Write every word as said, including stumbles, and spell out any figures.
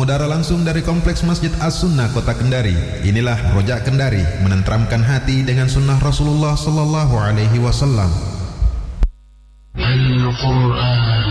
Mengudara langsung dari Kompleks Masjid As-Sunnah Kota Kendari. Inilah Rojak Kendari, menenteramkan hati dengan sunnah Rasulullah sallallahu alaihi wasallam. Al-Quran